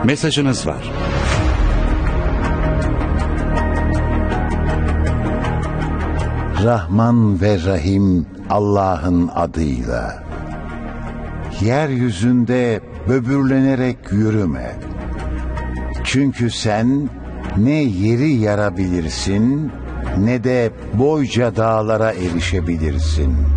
Mesajınız var. Rahman ve Rahim Allah'ın adıyla. Yeryüzünde böbürlenerek yürüme. Çünkü sen ne yeri yarabilirsin ne de boyca dağlara erişebilirsin.